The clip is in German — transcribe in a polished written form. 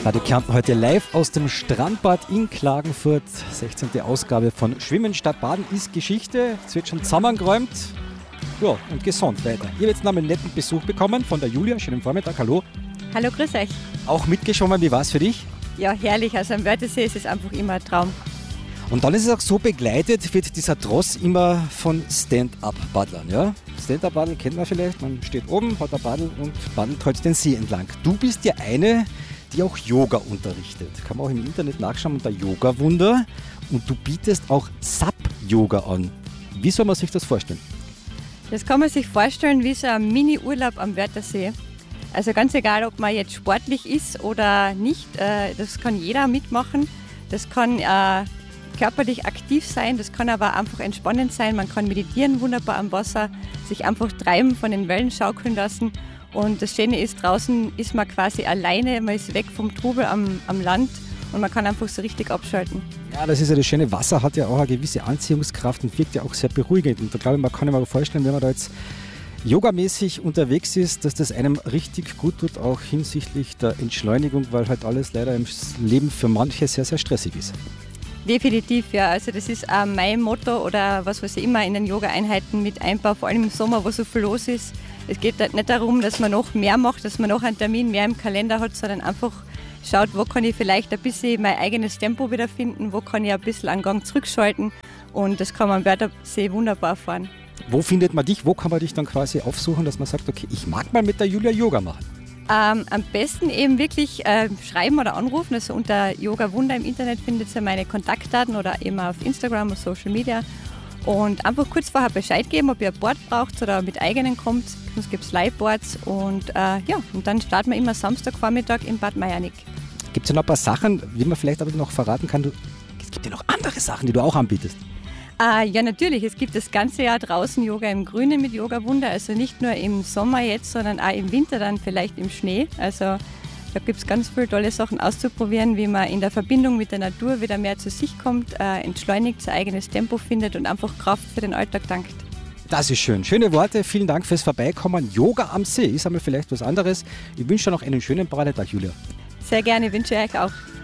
Radio Kärnten heute live aus dem Strandbad in Klagenfurt. 16. Ausgabe von Schwimmen statt Baden ist Geschichte. Es wird schon zusammengeräumt. Ja, und gesund weiter. Ihr habt jetzt noch einen netten Besuch bekommen von der Julia. Schönen Vormittag, hallo. Hallo, grüß euch. Auch mitgeschwommen, wie war es für dich? Ja, herrlich. Also am Wörthersee ist es einfach immer ein Traum. Und dann ist es auch so, begleitet wird dieser Tross immer von Stand-Up-Paddlern. Ja? Stand-Up-Paddle kennt man vielleicht, man steht oben, hat ein Paddel und paddelt halt den See entlang. Du bist ja eine, die auch Yoga unterrichtet. Kann man auch im Internet nachschauen unter Yoga-Wunder. Und du bietest auch SUP-Yoga an. Wie soll man sich das vorstellen? Das kann man sich vorstellen wie so ein Mini-Urlaub am Wörthersee. Also ganz egal, ob man jetzt sportlich ist oder nicht, das kann jeder mitmachen. Das kann körperlich aktiv sein, das kann aber einfach entspannend sein. Man kann meditieren wunderbar am Wasser, sich einfach treiben, von den Wellen schaukeln lassen. Und das Schöne ist, draußen ist man quasi alleine, man ist weg vom Trubel am Land und man kann einfach so richtig abschalten. Ja, das ist ja das Schöne. Wasser hat ja auch eine gewisse Anziehungskraft und wirkt ja auch sehr beruhigend. Und da glaube ich, man kann sich mal vorstellen, wenn man da jetzt yogamäßig unterwegs ist, dass das einem richtig gut tut, auch hinsichtlich der Entschleunigung, weil halt alles leider im Leben für manche sehr, sehr stressig ist. Definitiv, ja. Also das ist auch mein Motto oder was ich immer in den Yoga-Einheiten mit einbaue, vor allem im Sommer, wo so viel los ist. Es geht nicht darum, dass man noch mehr macht, dass man noch einen Termin mehr im Kalender hat, sondern einfach schaut, wo kann ich vielleicht ein bisschen mein eigenes Tempo wiederfinden, wo kann ich ein bisschen einen Gang zurückschalten und das kann man am Wörthersee wunderbar fahren. Wo findet man dich? Wo kann man dich dann quasi aufsuchen, dass man sagt, okay, ich mag mal mit der Julia Yoga machen? Am besten eben wirklich schreiben oder anrufen. Also unter Yoga Wunder im Internet findet ihr meine Kontaktdaten oder eben auf Instagram oder Social Media. Und einfach kurz vorher Bescheid geben, ob ihr ein Board braucht oder mit eigenen kommt. Sonst gibt es Leihboards. Und und dann starten wir immer Samstagvormittag in Bad Maianig. Gibt es ja noch ein paar Sachen, wie man vielleicht aber noch verraten kann? Es gibt ja noch andere Sachen, die du auch anbietest. Ja, natürlich. Es gibt das ganze Jahr draußen Yoga im Grünen mit Yoga Wunder. Also nicht nur im Sommer jetzt, sondern auch im Winter dann vielleicht im Schnee. Also da gibt es ganz viele tolle Sachen auszuprobieren, wie man in der Verbindung mit der Natur wieder mehr zu sich kommt, entschleunigt, sein eigenes Tempo findet und einfach Kraft für den Alltag tankt. Das ist schön. Schöne Worte. Vielen Dank fürs Vorbeikommen. Yoga am See ist einmal vielleicht was anderes. Ich wünsche dir noch einen schönen Paradetag, Julia. Sehr gerne, wünsche ich euch auch.